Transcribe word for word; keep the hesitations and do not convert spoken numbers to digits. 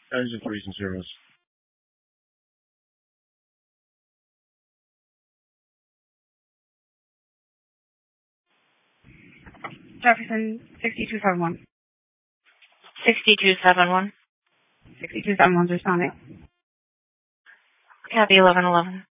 Engine threes and zeros. Jefferson, sixty-two seven one. sixty-two seven one. sixty-two seven one's responding. Copy eleven eleven.